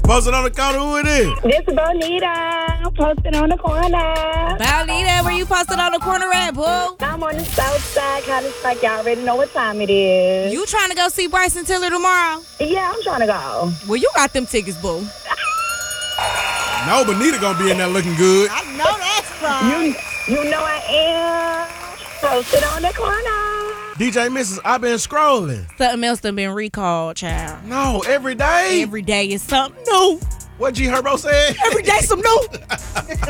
Posted on the corner, who it is? This is Bonita. Posted on the corner. Bonita, where you posted on the corner at, boo? I'm on the south side, Cottage Spike. Y'all already know what time it is. You trying to go see Bryson Tiller tomorrow? Yeah, I'm trying to go. Well, you got them tickets, boo. No, Bonita gonna be in there looking good. I know that's right. You know I am. Posted on the corner. DJ Mrs., I've been scrolling. Something else done been recalled, child. No, every day. Every day is something new. What G Herbo said? Every day some new.